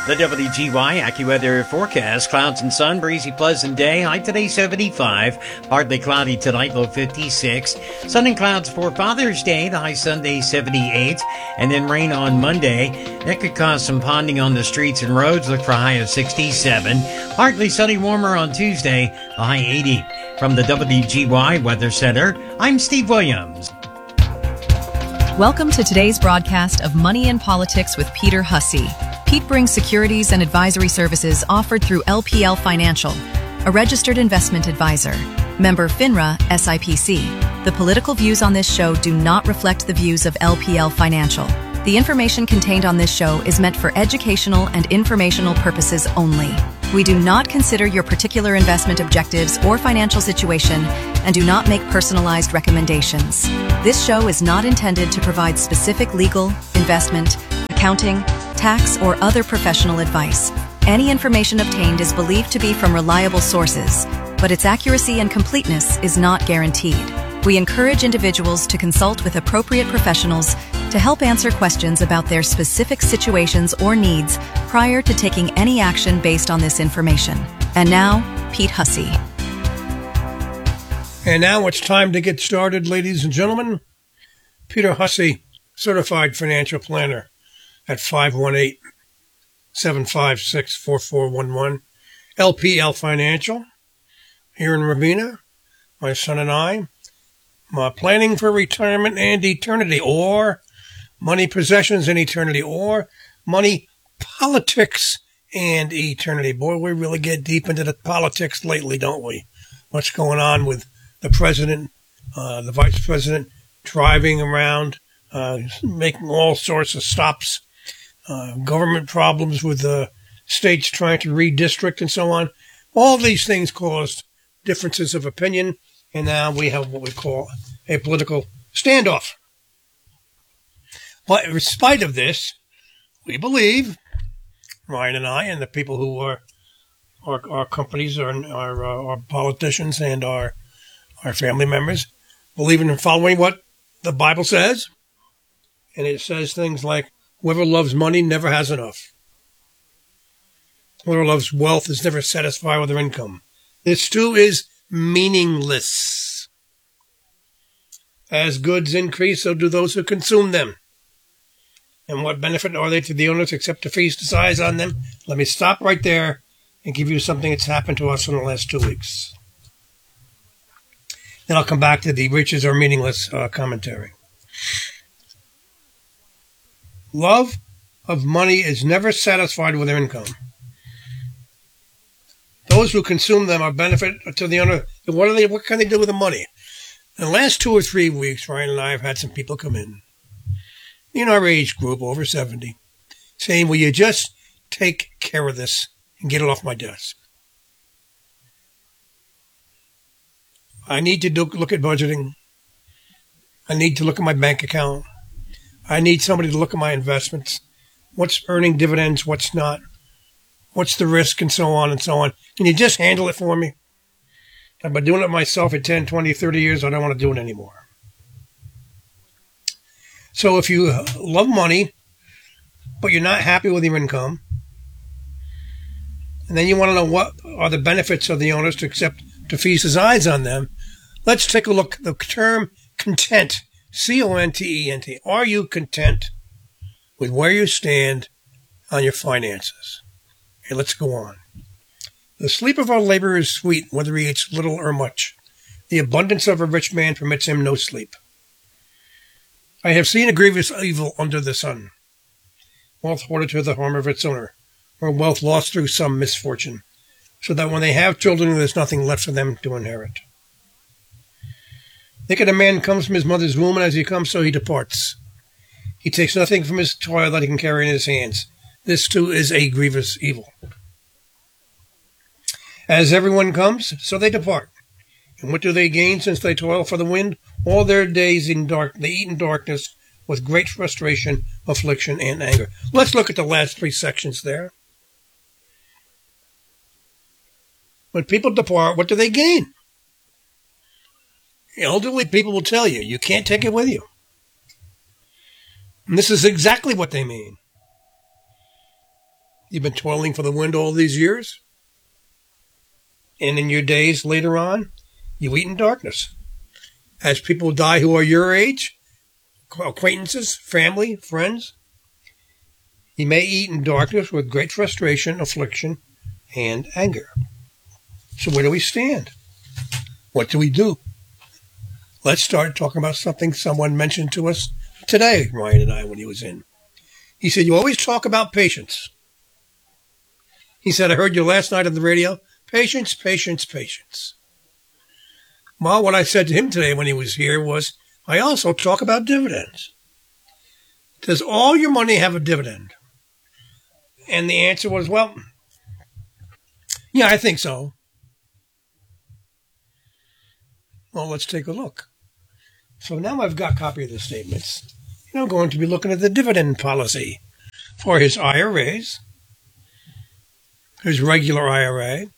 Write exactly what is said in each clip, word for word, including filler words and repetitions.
The W G Y AccuWeather forecast: clouds and sun, breezy, pleasant day. High today seventy-five. Partly cloudy tonight, low fifty-six. Sun and clouds for Father's Day. The high Sunday seventy-eight. And then rain on Monday. That could cause some ponding on the streets and roads. Look for a high of sixty-seven. Partly sunny, warmer on Tuesday. A high eighty. From the W G Y Weather Center, I'm Steve Williams. Welcome to today's broadcast of Money and Politics with Peter Hussey. Pete brings securities and advisory services offered through L P L Financial, a registered investment advisor. Member FINRA S I P C. The political views on this show do not reflect the views of L P L Financial. The information contained on this show is meant for educational and informational purposes only. We do not consider your particular investment objectives or financial situation and do not make personalized recommendations. This show is not intended to provide specific legal, investment, accounting, tax, or other professional advice. Any information obtained is believed to be from reliable sources, but its accuracy and completeness is not guaranteed. We encourage individuals to consult with appropriate professionals to help answer questions about their specific situations or needs prior to taking any action based on this information. And now, Pete Hussey. And now it's time to get started, ladies and gentlemen. Peter Hussey, Certified Financial Planner at five one eight, seven five six, four four one one. L P L Financial, here in Ravenna. My son and I, my planning for retirement and eternity, or money, possessions, and eternity, or money, politics, and eternity. Boy, we really get deep into the politics lately, don't we? What's going on with the president, uh, the vice president, driving around, uh, making all sorts of stops, uh, government problems with the states trying to redistrict and so on. All these things caused differences of opinion, and now we have what we call a political standoff. But in spite of this, we believe, Ryan and I, and the people who are our, our companies, our, our, uh, our politicians, and our our family members, believe in following what the Bible says. And it says things like, whoever loves money never has enough. Whoever loves wealth is never satisfied with their income. This too is meaningless. As goods increase, so do those who consume them. And what benefit are they to the owners except to feast his eyes on them? Let me stop right there and give you something that's happened to us in the last two weeks. Then I'll come back to the riches are meaningless uh, commentary. Love of money is never satisfied with their income. Those who consume them are benefit to the owner. What are they? What can they do with the money? In the last two or three weeks, Ryan and I have had some people come in, in our age group, over seventy, saying, will you just take care of this and get it off my desk? I need to do, look at budgeting. I need to look at my bank account. I need somebody to look at my investments. What's earning dividends? What's not? What's the risk? And so on and so on. Can you just handle it for me? I've been doing it myself for ten, twenty, thirty years. I don't want to do it anymore. So if you love money, but you're not happy with your income, and then you want to know what are the benefits of the owners to accept to feast his eyes on them, let's take a look at the term content, C O N T E N T. Are you content with where you stand on your finances? Okay, let's go on. The sleep of our labor is sweet, whether he eats little or much. The abundance of a rich man permits him no sleep. I have seen a grievous evil under the sun. Wealth hoarded to the harm of its owner, or wealth lost through some misfortune, so that when they have children, there's nothing left for them to inherit. Think of a man comes from his mother's womb, and as he comes, so he departs. He takes nothing from his toil that he can carry in his hands. This too is a grievous evil. As everyone comes, so they depart. And what do they gain since they toil for the wind? All their days in dark, they eat in darkness with great frustration, affliction, and anger. Let's look at the last three sections there. When people depart, what do they gain? Elderly people will tell you, you can't take it with you. And this is exactly what they mean. You've been toiling for the wind all these years. And in your days later on, you eat in darkness. As people die who are your age, acquaintances, family, friends, you may eat in darkness with great frustration, affliction, and anger. So where do we stand? What do we do? Let's start talking about something someone mentioned to us today, Ryan and I, when he was in. He said, you always talk about patience. He said, I heard you last night on the radio. Patience, patience, patience. Well, what I said to him today when he was here was, I also talk about dividends. Does all your money have a dividend? And the answer was, well, yeah, I think so. Well, let's take a look. So now I've got a copy of the statements. And I'm going to be looking at the dividend policy for his I R As, his regular I R A,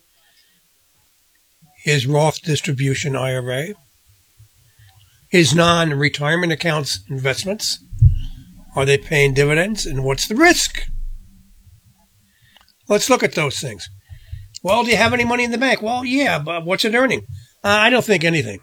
his Roth distribution I R A, his non-retirement accounts investments. Are they paying dividends? And what's the risk? Let's look at those things. Well, do you have any money in the bank? Well, yeah, but what's it earning? Uh, I don't think anything.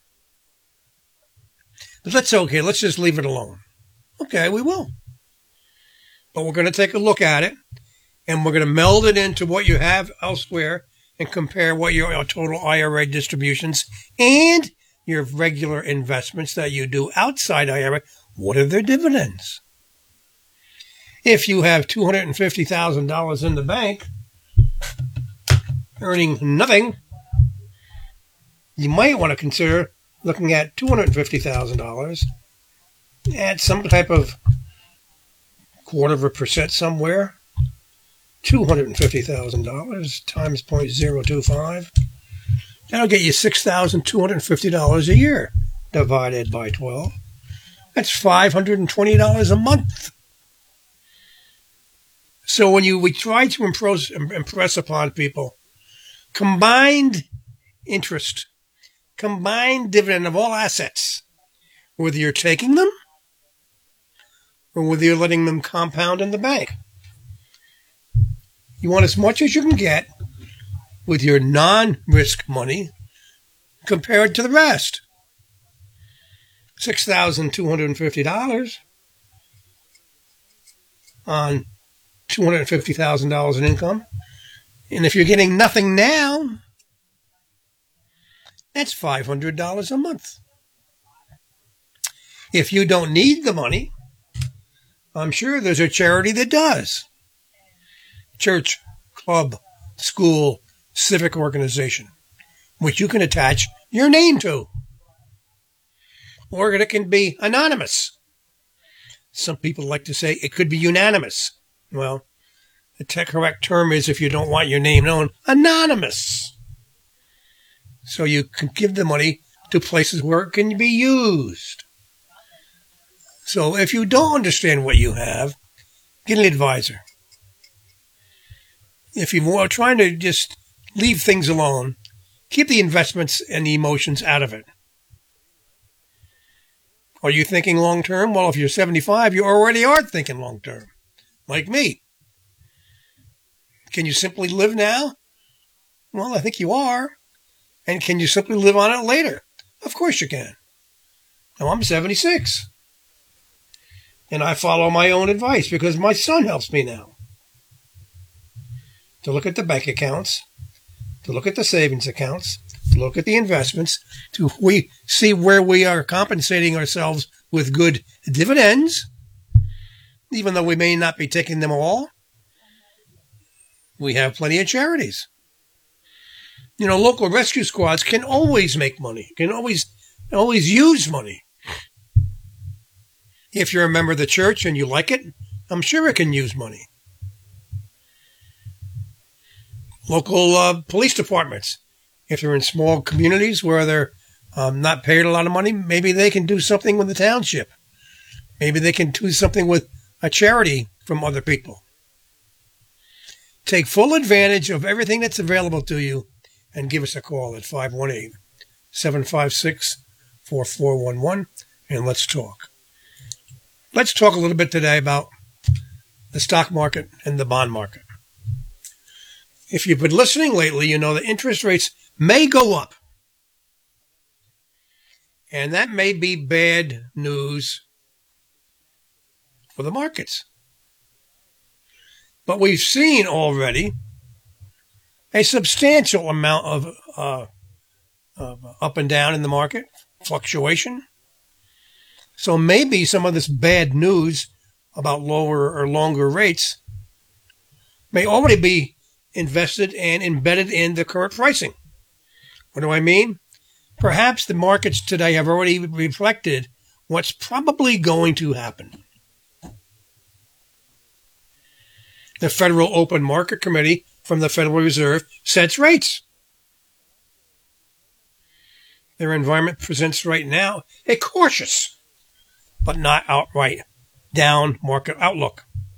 But that's okay. Let's just leave it alone. Okay, we will. But we're going to take a look at it, and we're going to meld it into what you have elsewhere and compare what your total I R A distributions and your regular investments that you do outside I R A, what are their dividends? If you have two hundred fifty thousand dollars in the bank, earning nothing, you might want to consider looking at two hundred fifty thousand dollars at some type of quarter of a percent somewhere. two hundred fifty thousand dollars times zero point zero two five. That'll get you six thousand two hundred fifty dollars a year divided by twelve. That's five hundred twenty dollars a month. So when you we try to impress, impress upon people combined interest, combined dividend of all assets, whether you're taking them or whether you're letting them compound in the bank. You want as much as you can get with your non-risk money compared to the rest. six thousand two hundred fifty dollars on two hundred fifty thousand dollars in income. And if you're getting nothing now, that's five hundred dollars a month. If you don't need the money, I'm sure there's a charity that does. Church, club, school, civic organization, which you can attach your name to. Or it can be anonymous. Some people like to say it could be unanimous. Well, the correct term is, if you don't want your name known, anonymous. So you can give the money to places where it can be used. So if you don't understand what you have, get an advisor. If you're trying to just leave things alone, keep the investments and the emotions out of it. Are you thinking long term? Well, if you're seventy-five, you already are thinking long term, like me. Can you simply live now? Well, I think you are. And can you simply live on it later? Of course you can. Now, I'm seventy-six. And I follow my own advice because my son helps me now. To look at the bank accounts, to look at the savings accounts, to look at the investments, to we see where we are compensating ourselves with good dividends, even though we may not be taking them all. We have plenty of charities. You know, local rescue squads can always make money, can always, always use money. If you're a member of the church and you like it, I'm sure it can use money. Local uh, police departments, if they're in small communities where they're um, not paid a lot of money, maybe they can do something with the township. Maybe they can do something with a charity from other people. Take full advantage of everything that's available to you and give us a call at five one eight, seven five six, four four one one and let's talk. Let's talk a little bit today about the stock market and the bond market. If you've been listening lately, you know that interest rates may go up. And that may be bad news for the markets. But we've seen already a substantial amount of, uh, of up and down in the market, fluctuation. So maybe some of this bad news about lower or longer rates may already be invested and embedded in the current pricing. What do I mean? Perhaps the markets today have already reflected what's probably going to happen. The Federal Open Market Committee from the Federal Reserve sets rates. Their environment presents right now a cautious, but not outright down market outlook.